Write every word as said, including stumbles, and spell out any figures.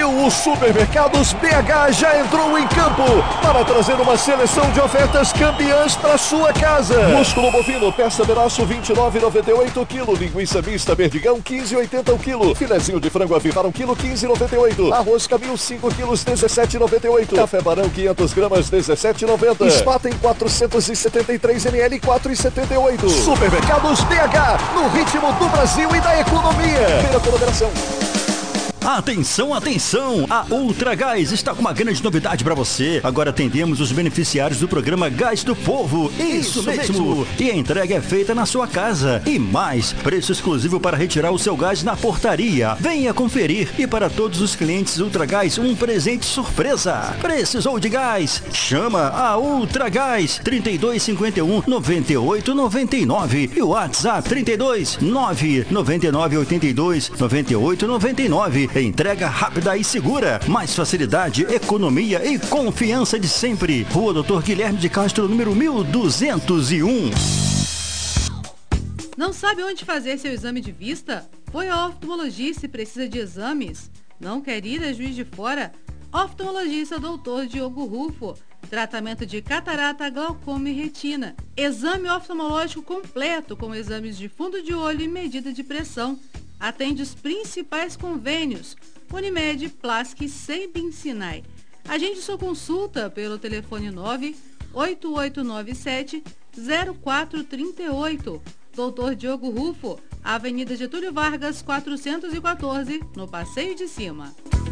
O Supermercados B H já entrou em campo para trazer uma seleção de ofertas campeãs para sua casa. Músculo bovino, peça Beraço vinte e nove reais e noventa e oito centavos quilo. Linguiça mista Perdigão quinze reais e oitenta centavos o quilo. Filezinho de frango avivar um quilo quinze reais e noventa e oito centavos. Arroz Camil cinco quilos dezessete reais e noventa e oito centavos. Café Barão quinhentas gramas dezessete reais e noventa centavos. Spaten quatrocentos e setenta e três mililitros quatro reais e setenta e oito centavos. Supermercados B H, no ritmo do Brasil e da economia. Feira Colaboração. Atenção, atenção! A Ultragás está com uma grande novidade para você. Agora atendemos os beneficiários do programa Gás do Povo. Isso, Isso mesmo. mesmo! E a entrega é feita na sua casa. E mais, preço exclusivo para retirar o seu gás na portaria. Venha conferir. E para todos os clientes Ultragás, um presente surpresa. Precisou de gás? Chama a Ultragás trinta e dois, cinquenta e um, noventa e oito, noventa e nove e o WhatsApp trinta e dois, nove, noventa e nove, oitenta e dois, noventa e oito, noventa e nove. Entrega rápida e segura. Mais facilidade, economia e confiança de sempre. Rua Doutor Guilherme de Castro, número mil duzentos e um. Não sabe onde fazer seu exame de vista? Foi ao oftalmologista e precisa de exames? Não quer ir a Juiz de Fora? Oftalmologista doutor Diogo Rufo. Tratamento de catarata, glaucoma e retina. Exame oftalmológico completo com exames de fundo de olho e medida de pressão. Atende os principais convênios: Unimed, Plask e Sembin Sinai. Agende sua consulta pelo telefone nove oito oito nove sete zero quatro três oito. doutor Diogo Rufo, Avenida Getúlio Vargas, quatrocentos e quatorze, no Passeio de Cima.